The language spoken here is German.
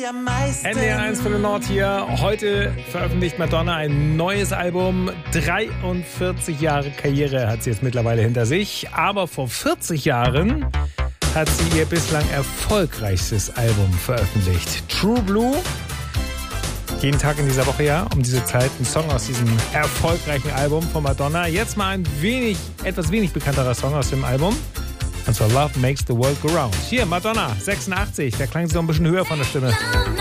NDR1 für den Nord hier. Heute veröffentlicht Madonna ein neues Album. 43 Jahre Karriere hat sie jetzt mittlerweile hinter sich. Aber vor 40 Jahren hat sie ihr bislang erfolgreichstes Album veröffentlicht. True Blue. Jeden Tag in dieser Woche ja, um diese Zeit, ein Song aus diesem erfolgreichen Album von Madonna. Jetzt mal ein etwas wenig bekannterer Song aus dem Album. Und zwar Love Makes the World Go Round. Hier, Madonna, 86. Da klang sie noch ein bisschen höher von der Stimme.